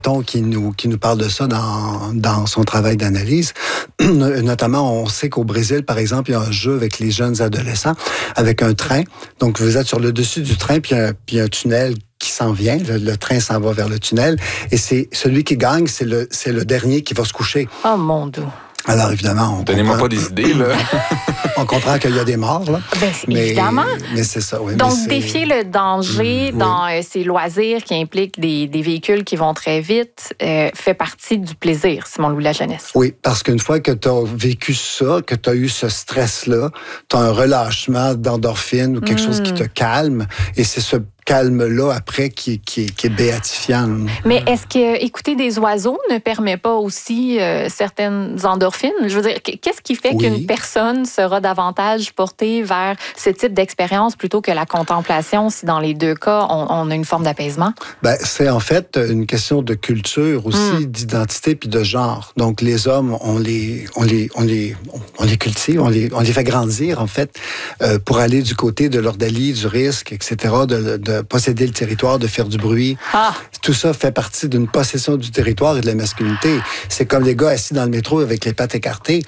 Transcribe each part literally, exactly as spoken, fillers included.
qui nous, qui nous parle de ça dans, dans son travail d'analyse. Notamment, on sait qu'au Brésil, par exemple, il y a un jeu avec les jeunes adolescents, avec un train. Donc, vous êtes sur le dessus du train, puis un, puis un tunnel qui s'en vient. Le, le train s'en va vers le tunnel. Et c'est celui qui gagne, c'est le, c'est le dernier qui va se coucher. Oh, mon Dieu. Alors, évidemment, on Donnez-moi comprend... pas des idées, là. On comprend qu'il y a des morts, là. Ben, mais, évidemment. Mais c'est ça, oui. Donc, mais défier le danger mmh, dans oui. euh, ces loisirs qui impliquent des, des véhicules qui vont très vite euh, fait partie du plaisir, Simon-Louis Lajeunesse. Oui, parce qu'une fois que tu as vécu ça, que tu as eu ce stress-là, tu as un relâchement d'endorphine ou quelque mmh. chose qui te calme, et c'est ce calme-là, après, qui, qui, qui est béatifiant. Mais est-ce que écouter des oiseaux ne permet pas aussi euh, certaines endorphines? Je veux dire, qu'est-ce qui fait oui. qu'une personne sera davantage portée vers ce type d'expérience plutôt que la contemplation, si dans les deux cas, on, on a une forme d'apaisement? Ben, c'est en fait une question de culture aussi, mm. d'identité puis de genre. Donc, les hommes, on les, on les, on les, on les cultive, on les, on les fait grandir, en fait, euh, pour aller du côté de l'ordalie, du risque, et cetera, de, de de posséder le territoire, de faire du bruit. Ah. Tout ça fait partie d'une possession du territoire et de la masculinité. C'est comme les gars assis dans le métro avec les pattes écartées.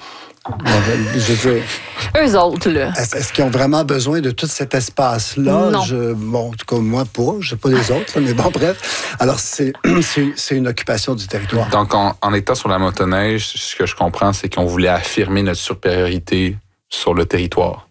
Je veux dire, eux autres, là. Est-ce, est-ce qu'ils ont vraiment besoin de tout cet espace-là? Non. Je, bon, en tout cas, moi, pas. Je sais pas les autres, là, mais bon, bref. Alors, c'est, c'est, c'est une occupation du territoire. Donc, en, en étant sur la motoneige, ce que je comprends, c'est qu'on voulait affirmer notre supériorité sur le territoire.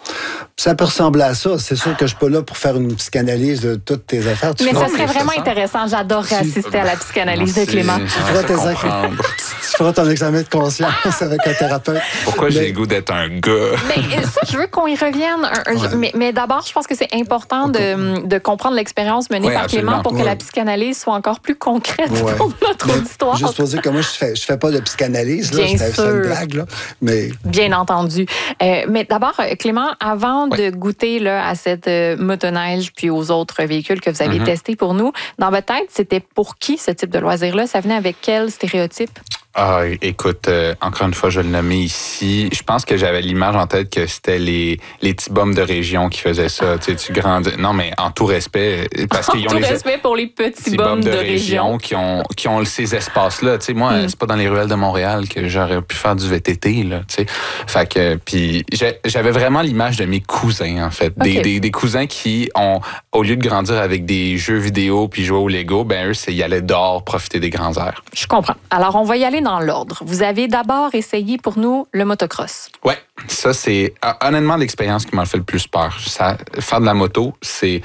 Ça peut ressembler à ça. C'est sûr que je suis pas là pour faire une psychanalyse de toutes tes affaires. Tu mais ça serait plus, vraiment intéressant. J'adorerais tu... assister à la psychanalyse Merci. de Clément. Tu feras, tes ex... tu feras ton examen de conscience avec un thérapeute. Pourquoi mais... j'ai le goût d'être un gars? Mais ça, je veux qu'on y revienne. Un, ouais. mais, mais d'abord, je pense que c'est important okay. de, de comprendre l'expérience menée oui, par absolument. Clément pour ouais. que la psychanalyse soit encore plus concrète ouais. pour notre mais, auditoire. Juste pour dire que moi, je fais, je fais pas de psychanalyse. Là, Bien c'est, sûr. c'est une blague. Là, mais... Bien entendu. Euh, mais d'abord, Clément, avant ouais. de goûter là, à cette euh, motoneige puis aux autres véhicules que vous avez mm-hmm. testés pour nous, dans votre tête, c'était pour qui ce type de loisir-là? Ça venait avec quel stéréotype? Ah, écoute, euh, encore une fois, je le nommais ici. Je pense que j'avais l'image en tête que c'était les, les petits bums de région qui faisaient ça. Tu sais, tu grandis. Non, mais en tout respect. Parce en qu'ils ont tout les respect pour les petits, petits bums de, de région. qui ont, qui ont ces espaces-là. Tu sais, moi, mm. c'est pas dans les ruelles de Montréal que j'aurais pu faire du V T T, là, tu sais. Fait que, puis j'avais vraiment l'image de mes cousins, en fait. Okay. Des, des, des cousins qui ont, au lieu de grandir avec des jeux vidéo puis jouer au Lego, ben eux, c'est y aller dehors, profiter des grands airs. Je comprends. Alors, on va y aller dans l'ordre. Vous avez d'abord essayé pour nous le motocross. Ouais, ça c'est honnêtement l'expérience qui m'a fait le plus peur. Ça, faire de la moto, c'est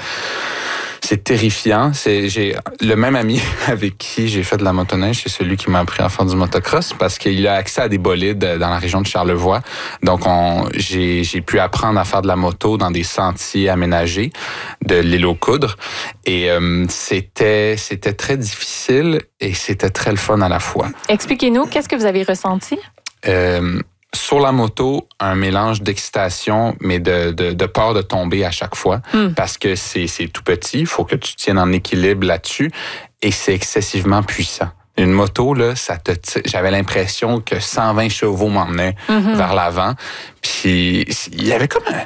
c'est terrifiant. C'est j'ai le même ami avec qui j'ai fait de la motoneige, c'est celui qui m'a appris à faire du motocross parce qu'il a accès à des bolides dans la région de Charlevoix. Donc on j'ai j'ai pu apprendre à faire de la moto dans des sentiers aménagés de l'île aux Coudres et euh, c'était c'était très difficile et c'était très le fun à la fois. Expliquez-nous, qu'est-ce que vous avez ressenti? Euh, Sur la moto, un mélange d'excitation, mais de, de, de peur de tomber à chaque fois, mm. parce que c'est, c'est tout petit, il faut que tu tiennes en équilibre là-dessus, et c'est excessivement puissant. Une moto, là, ça te t... j'avais l'impression que cent vingt chevaux m'emmenaient mm-hmm. vers l'avant, puis il y avait comme un...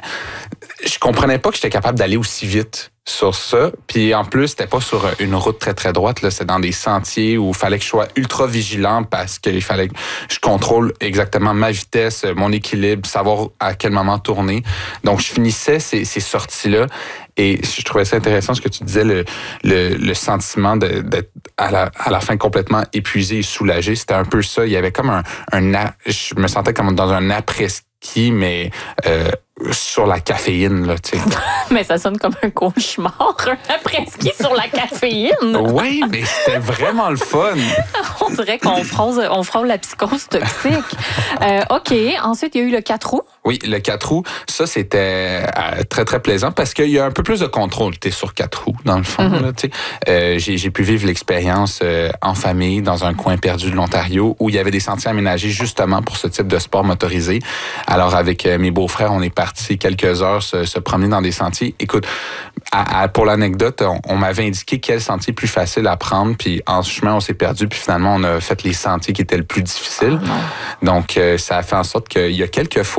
Je comprenais pas que j'étais capable d'aller aussi vite sur ça. Puis en plus, c'était pas sur une route très, très droite. Là. C'est dans des sentiers où il fallait que je sois ultra vigilant parce qu'il fallait que je contrôle exactement ma vitesse, mon équilibre, savoir à quel moment tourner. Donc, je finissais ces, ces sorties-là et je trouvais ça intéressant ce que tu disais, le, le, le sentiment de, d'être à la, à la fin complètement épuisé et soulagé. C'était un peu ça. Il y avait comme un... un je me sentais comme dans un après-ski, mais... Euh, sur la caféine, là, tu sais. Mais ça sonne comme un cauchemar, un après-ski sur la caféine. Oui, mais c'était vraiment le fun. On dirait qu'on frôle, on frôle la psychose toxique. Euh, OK. Ensuite, il y a eu le quatre roues. Oui, le quatre roues, ça, c'était euh, très, très plaisant parce qu'il y a un peu plus de contrôle. Tu es sur quatre roues, dans le fond. Mm-hmm. Là, tu sais. Euh, j'ai, j'ai pu vivre l'expérience euh, en famille dans un coin perdu de l'Ontario où il y avait des sentiers aménagés justement pour ce type de sport motorisé. Alors, avec euh, mes beaux-frères, on est partis quelques heures se, se promener dans des sentiers. Écoute, à, à, pour l'anecdote, on, on m'avait indiqué quel sentier plus facile à prendre, puis en chemin, on s'est perdu, puis finalement, on a fait les sentiers qui étaient le plus difficiles. Oh, donc, euh, ça a fait en sorte qu'il y a quelques fois,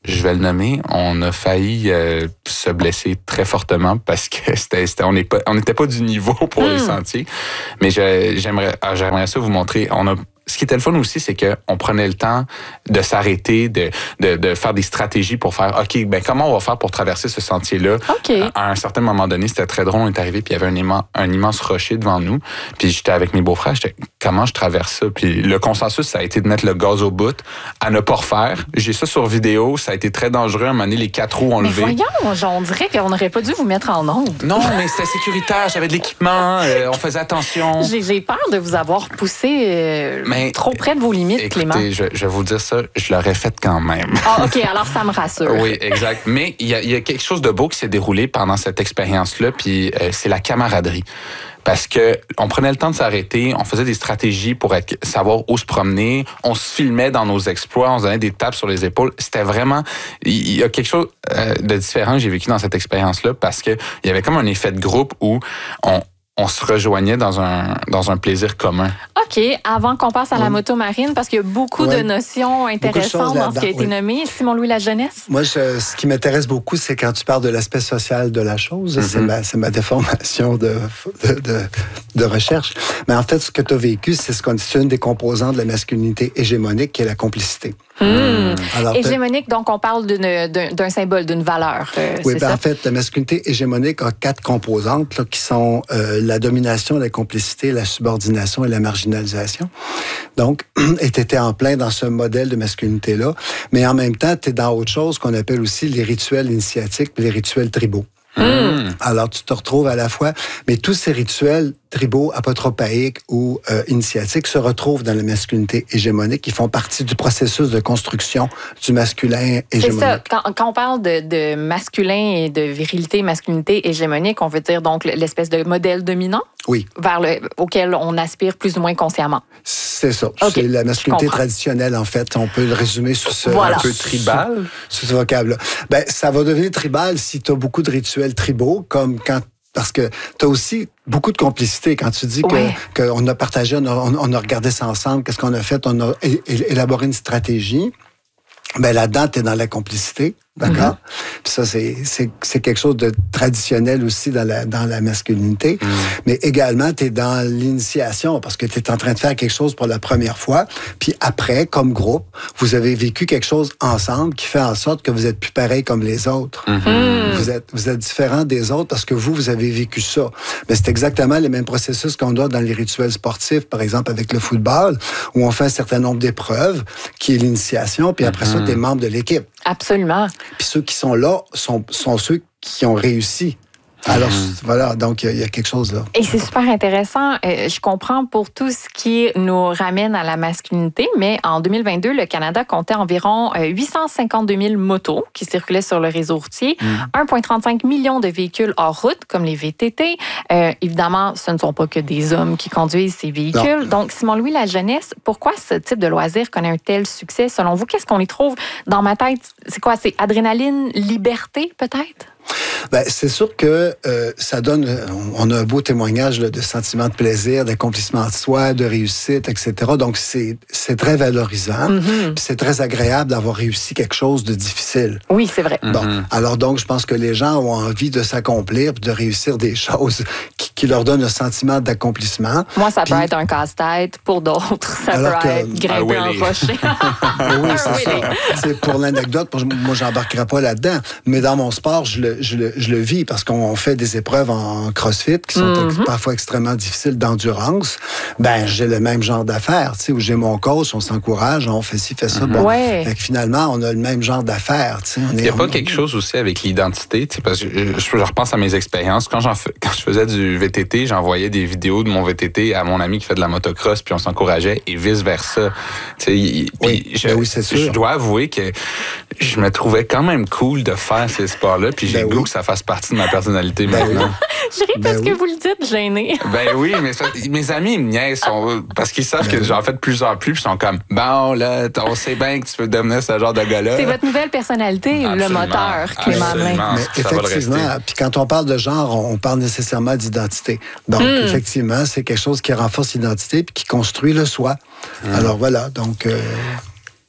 je vais le nommer, on a failli euh, se blesser très fortement parce que c'était, c'était on n'est pas, on n'était pas du niveau pour mmh. les sentiers. Mais je, j'aimerais, j'aimerais ça vous montrer. On a Ce qui était le fun aussi, c'est qu'on prenait le temps de s'arrêter, de, de, de faire des stratégies pour faire, OK, ben comment on va faire pour traverser ce sentier-là? Okay. À un certain moment donné, c'était très drôle, on est arrivé, puis il y avait un immense, un immense rocher devant nous. Puis j'étais avec mes beaux-frères, j'étais, comment je traverse ça? Puis le consensus, ça a été de mettre le gaz au bout, à ne pas refaire. J'ai ça sur vidéo, ça a été très dangereux. À un moment donné, les quatre roues ont mais levé. Voyons, on dirait qu'on n'aurait pas dû vous mettre en onde. Non, mais c'était sécuritaire, j'avais de l'équipement, euh, on faisait attention. J'ai, j'ai peur de vous avoir poussé euh, mais, trop près de vos limites, écoutez, Clément. Je, je vais vous dire ça, je l'aurais fait quand même. Ah, OK, alors ça me rassure. Oui, exact. Mais il y, y a quelque chose de beau qui s'est déroulé pendant cette expérience-là, puis euh, c'est la camaraderie. Parce que on prenait le temps de s'arrêter, on faisait des stratégies pour être, savoir où se promener, on se filmait dans nos exploits, on se donnait des tapes sur les épaules. C'était vraiment, il y a quelque chose de différent que j'ai vécu dans cette expérience-là parce que il y avait comme un effet de groupe où on on se rejoignait dans un, dans un plaisir commun. OK. Avant qu'on passe à la oui. moto marine, parce qu'il y a beaucoup oui. de notions intéressantes de dans ce qui a été oui. nommé. Simon-Louis Lajeunesse? Moi, je, ce qui m'intéresse beaucoup, c'est quand tu parles de l'aspect social de la chose. Mm-hmm. C'est, ma, c'est ma déformation de, de, de, de recherche. Mais en fait, ce que tu as vécu, c'est, ce qu'on, c'est une des composantes de la masculinité hégémonique, qui est la complicité. Mmh. Alors, hégémonique, donc on parle d'une, d'un, d'un symbole, d'une valeur. Euh, oui, c'est ben ça? En fait, la masculinité hégémonique a quatre composantes là, qui sont euh, la domination, la complicité, la subordination et la marginalisation. Donc, tu étais en plein dans ce modèle de masculinité-là, mais en même temps, tu es dans autre chose qu'on appelle aussi les rituels initiatiques et les rituels tribaux. Mmh. Alors, tu te retrouves à la fois, mais tous ces rituels tribaux, apotropaïques ou euh, initiatiques se retrouvent dans la masculinité hégémonique, qui font partie du processus de construction du masculin hégémonique. C'est ça. Quand, quand on parle de, de masculin et de virilité, masculinité hégémonique, on veut dire donc l'espèce de modèle dominant oui. vers le, auquel on aspire plus ou moins consciemment. C'est ça. Okay. C'est la masculinité traditionnelle, en fait. On peut le résumer sous ce... Voilà. Un peu tribal. Sous ce vocable-là. Ben, ça va devenir tribal si tu as beaucoup de rituels tribaux, comme quand parce que tu as aussi beaucoup de complicité quand tu dis ouais. que qu'on a partagé, on a, on a regardé ça ensemble, qu'est-ce qu'on a fait, on a élaboré une stratégie. Ben là-dedans, tu es dans la complicité, d'accord? Mm-hmm. Puis ça, c'est, c'est, c'est quelque chose de traditionnel aussi dans la, dans la masculinité. Mm. Mais également, tu es dans l'initiation parce que tu es en train de faire quelque chose pour la première fois. Puis après, comme groupe, vous avez vécu quelque chose ensemble qui fait en sorte que vous êtes plus pareil comme les autres. Mm-hmm. Vous êtes, vous êtes différent des autres parce que vous, vous avez vécu ça. Mais c'est exactement les mêmes processus qu'on a dans les rituels sportifs, par exemple avec le football, où on fait un certain nombre d'épreuves, qui est l'initiation, puis après mm-hmm. ça, tu es membre de l'équipe. Absolument. Puis ceux qui sont là sont, sont ceux qui ont réussi. Alors, mmh. voilà, donc il y, y a quelque chose là. Et c'est super intéressant. Euh, je comprends pour tout ce qui nous ramène à la masculinité, mais en deux mille vingt-deux, le Canada comptait environ huit cent cinquante-deux mille motos qui circulaient sur le réseau routier, mmh. un virgule trente-cinq million de véhicules hors route, comme les V T T. Euh, évidemment, ce ne sont pas que des hommes qui conduisent ces véhicules. Non. Donc, Simon-Louis Lajeunesse, pourquoi ce type de loisir connaît un tel succès, selon vous? Qu'est-ce qu'on y trouve dans ma tête? C'est quoi? C'est adrénaline, liberté, peut-être? Ben, c'est sûr que euh, ça donne, on a un beau témoignage là, de sentiment de plaisir, d'accomplissement de soi, de réussite, et cetera. Donc, c'est, c'est très valorisant. Mm-hmm. Puis c'est très agréable d'avoir réussi quelque chose de difficile. Oui, c'est vrai. Bon, mm-hmm. alors donc, je pense que les gens ont envie de s'accomplir, de réussir des choses qui, qui leur donnent un sentiment d'accomplissement. Moi, ça puis, peut être un casse-tête. Pour d'autres, ça peut que, être grimper un rocher. Oui, c'est ça. C'est pour l'anecdote, moi, j'embarquerai pas là-dedans. Mais dans mon sport, je le Je le, je le vis parce qu'on fait des épreuves en CrossFit qui sont mm-hmm. parfois extrêmement difficiles d'endurance. Ben, j'ai le même genre d'affaires, tu sais, où j'ai mon coach, on s'encourage, on fait ci, fait ça. Mm-hmm. Bon, ouais. Fait que finalement, on a le même genre d'affaires, tu sais. Il n'y a pas on... quelque chose aussi avec l'identité, tu sais, parce que je, je repense à mes expériences. Quand, j'en fais, quand je faisais du V T T, j'envoyais des vidéos de mon V T T à mon ami qui fait de la motocross, puis on s'encourageait et vice-versa. Tu sais, oui, je, ben oui, c'est sûr. Je dois avouer que je me trouvais quand même cool de faire ces sports-là, puis j'ai ben le goût oui. que ça fasse partie de ma personnalité ben maintenant. Oui. Je ris parce ben que oui. vous le dites gêné. Ben oui, mais ça, mes amis ils me niaisent sont, parce qu'ils savent ben que oui. j'en fais de plus en plus, puis ils sont comme, bon, là, on sait bien que tu veux devenir ce genre de gars-là. C'est votre nouvelle personnalité, absolument, le moteur, Clément Blain. Mais effectivement, puis quand on parle de genre, on parle nécessairement d'identité. Donc, hmm. effectivement, c'est quelque chose qui renforce l'identité puis qui construit le soi. Hmm. Alors voilà, donc... Euh...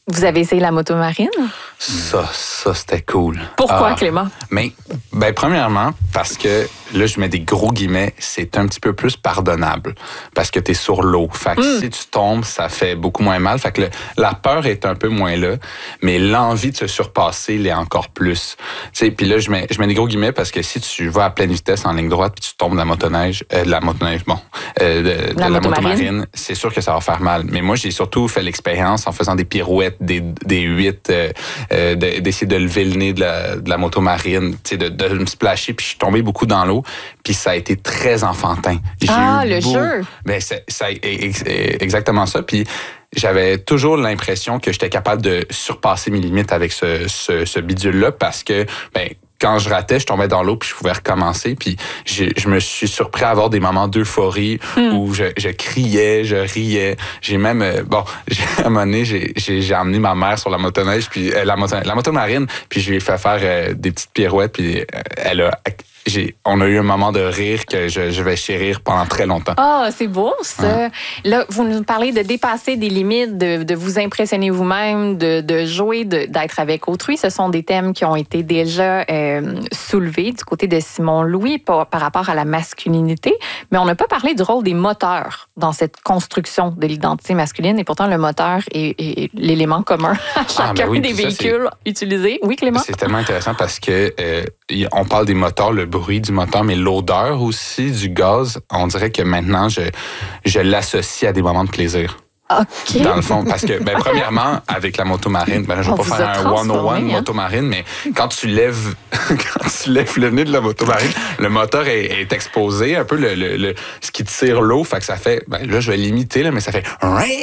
Vous avez essayé la motomarine? Ça, ça, c'était cool. Pourquoi, ah, Clément? Mais, ben, premièrement, parce que, là, je mets des gros guillemets, c'est un petit peu plus pardonnable. Parce que t'es sur l'eau. Fait que mm. si tu tombes, ça fait beaucoup moins mal. Fait que le, la peur est un peu moins là, mais l'envie de se surpasser l'est encore plus. Tu sais, puis là, je mets, je mets des gros guillemets parce que si tu vas à pleine vitesse en ligne droite puis tu tombes de la motoneige, euh, de la motoneige, bon, euh, de, de la, la motomarine, c'est sûr que ça va faire mal. Mais moi, j'ai surtout fait l'expérience en faisant des pirouettes, des, des huit, euh, euh, de, d'essayer de lever le nez de la, de la motomarine, tu sais, de, de me splasher, puis je suis tombé beaucoup dans l'eau, puis ça a été très enfantin. J'ai ah, eu le beau, jeu! Ben, c'est, ça, exactement ça, puis j'avais toujours l'impression que j'étais capable de surpasser mes limites avec ce, ce, ce bidule-là, parce que, ben, quand je ratais, je tombais dans l'eau puis je pouvais recommencer. Puis je, je me suis surpris à avoir des moments d'euphorie mm. où je, je criais, je riais. J'ai même, euh, bon, à un moment donné, j'ai, j'ai, j'ai emmené ma mère sur la motoneige, puis euh, la, moto, la motomarine, puis je lui ai fait faire euh, des petites pirouettes, puis euh, elle a... J'ai, on a eu un moment de rire que je, je vais chérir pendant très longtemps. Ah, oh, c'est beau, ça. Ouais. Là, vous nous parlez de dépasser des limites, de, de vous impressionner vous-même, de, de jouer, de, d'être avec autrui. Ce sont des thèmes qui ont été déjà euh, soulevés du côté de Simon Louis par, par rapport à la masculinité. Mais on n'a pas parlé du rôle des moteurs dans cette construction de l'identité masculine. Et pourtant, le moteur est, est l'élément commun à chacun ah, ben oui, des véhicules ça, utilisés. Oui, Clément? C'est tellement intéressant parce que euh, on parle des moteurs, le bruit du moteur, mais l'odeur aussi du gaz, on dirait que maintenant, je, je l'associe à des moments de plaisir. OK. Dans le fond, parce que, ben, premièrement, avec la motomarine, ben, je ne vais pas faire un one oh one hein? motomarine, mais quand tu lèves, quand tu lèves le nez de la motomarine, le moteur est, est exposé, un peu le, le, le, ce qui tire l'eau, fait que ça fait, ben, là, je vais l'imiter, là, mais ça fait,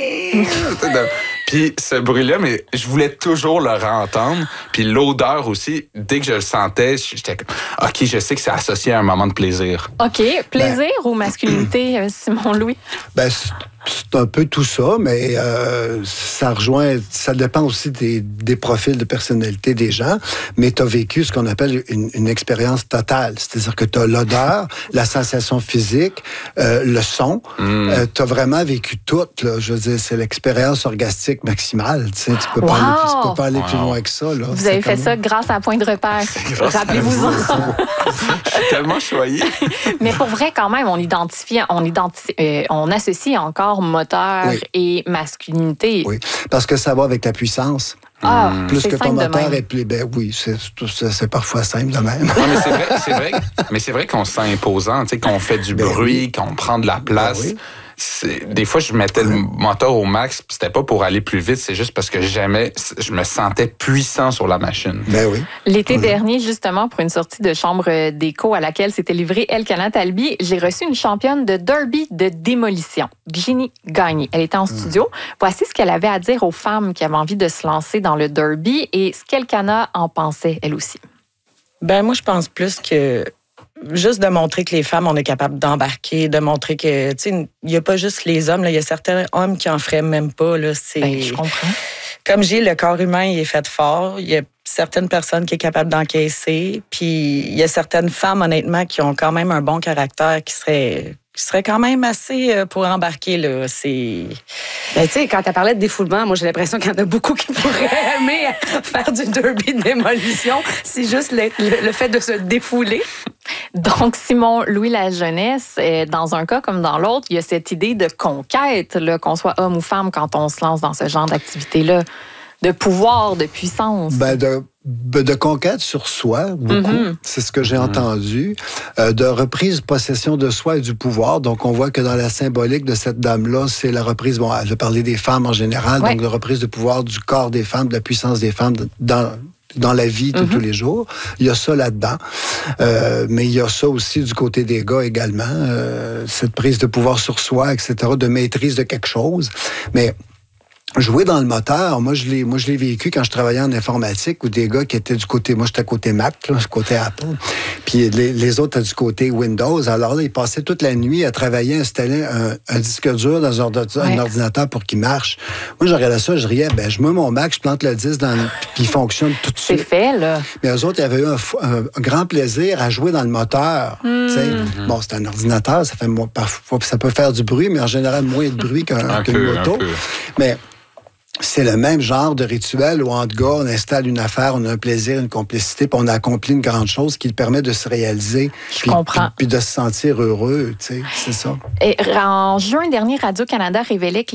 puis ce bruit-là, mais je voulais toujours le entendre. Puis l'odeur aussi, dès que je le sentais, j'étais comme, OK, je sais que c'est associé à un moment de plaisir. OK. Plaisir ben, ou masculinité, Simon Louis? Ben, c'est un peu tout ça, mais euh, ça rejoint, ça dépend aussi des, des profils de personnalité des gens, mais tu as vécu ce qu'on appelle une, une expérience totale. C'est-à-dire que tu as l'odeur, la sensation physique, euh, le son. Mm. Euh, tu as vraiment vécu tout. Là. Je veux dire, c'est l'expérience orgastique maximale. Tu sais, tu peux wow. pas aller, tu peux pas aller wow. plus loin que ça. Là. Vous avez fait ça grâce à un point de repère. Rappelez-vous-en. Je suis tellement choyé. Mais pour vrai, quand même, on identifie, on, identifie, euh, on associe encore moteur oui. et masculinité. Oui, parce que ça va avec la puissance. Ah, plus c'est que ton moteur est plus. Ben oui, c'est, c'est, c'est parfois simple de même. Non, mais c'est vrai, c'est vrai, mais c'est vrai qu'on se sent imposant, tu sais, qu'on fait du ben bruit, oui. qu'on prend de la place. Ben oui. C'est, des fois, je mettais le moteur au max, puis c'était pas pour aller plus vite, c'est juste parce que j'aimais, je me sentais puissant sur la machine. Ben oui. L'été oui. dernier, justement, pour une sortie de chambre d'écho à laquelle s'était livrée Elkana Talbi, j'ai reçu une championne de derby de démolition, Ginny Gagné. Elle était en studio. Mmh. Voici ce qu'elle avait à dire aux femmes qui avaient envie de se lancer dans le derby et ce qu'Elkana en pensait, elle aussi. Ben moi, je pense plus que juste de montrer que les femmes, on est capable d'embarquer, de montrer que, tu sais, il n'y a pas juste les hommes, il y a certains hommes qui en feraient même pas. Là, c'est... Ben, je comprends. Comme j'ai le corps humain, il est fait fort. Il y a certaines personnes qui sont capables d'encaisser. Puis il y a certaines femmes, honnêtement, qui ont quand même un bon caractère, qui seraient... qui serait quand même assez pour embarquer, là. C'est... Ben, tu sais, quand tu parlais de défoulement, moi, j'ai l'impression qu'il y en a beaucoup qui pourraient aimer faire du derby de démolition. C'est juste le, le, le fait de se défouler. Donc, Simon Louis la jeunesse, dans un cas comme dans l'autre, il y a cette idée de conquête, là, qu'on soit homme ou femme quand on se lance dans ce genre d'activité-là, de pouvoir, de puissance. Ben de, de conquête sur soi, beaucoup. Mm-hmm. C'est ce que j'ai mm-hmm. entendu. Euh, de reprise, possession de soi et du pouvoir. Donc, on voit que dans la symbolique de cette dame-là, c'est la reprise, bon, elle a parlé des femmes en général, ouais. donc de reprise de pouvoir du corps des femmes, de la puissance des femmes dans... dans la vie de mm-hmm. tous les jours. Il y a ça là-dedans. Euh, mais il y a ça aussi du côté des gars également. Euh, cette prise de pouvoir sur soi, et cetera, de maîtrise de quelque chose. Mais jouer dans le moteur, moi je l'ai, moi je l'ai vécu quand je travaillais en informatique, où des gars qui étaient du côté, moi j'étais côté Mac, là, côté Apple, puis les, les autres étaient du côté Windows. Alors là, ils passaient toute la nuit à travailler, à installer un, un disque dur dans un, ordinateur, ouais. un ordinateur pour qu'il marche. Moi, je regardais ça, je riais, ben je mets mon Mac, je plante le disque, dans le, puis il fonctionne tout de suite. C'est fait, là. Mais eux autres, ils avaient eu un, un, un grand plaisir à jouer dans le moteur. Mm. Mm-hmm. Bon, c'est un ordinateur, ça fait parfois, ça peut faire du bruit, mais en général, moins de bruit qu'un, qu'une moto. Mais c'est le même genre de rituel où, entre gars, on installe une affaire, on a un plaisir, une complicité, puis on a accompli une grande chose qui permet de se réaliser. Je puis, comprends. Puis, puis de se sentir heureux, tu sais, c'est ça. Et en juin dernier, Radio-Canada révélait que